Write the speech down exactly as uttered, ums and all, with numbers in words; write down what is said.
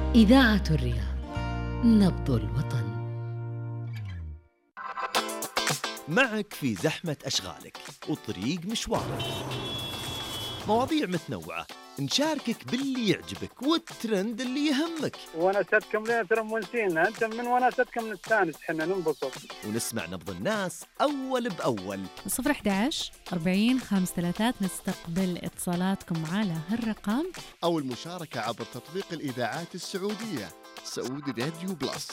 إذاعة الرياض، نبض الوطن. معك في زحمة أشغالك وطريق مشوارك، مواضيع متنوعة، نشاركك باللي يعجبك والترند اللي يهمك، ونستكم لنا ترى مونسينا أنت من ونستكم نستانس حنا ننبسط، ونسمع نبض الناس أول بأول. صفر أحد عشر أربعين خمسة ثلاثات نستقبل اتصالاتكم على هالرقم أو المشاركة عبر تطبيق الإذاعات السعودية سعودي راديو بلس.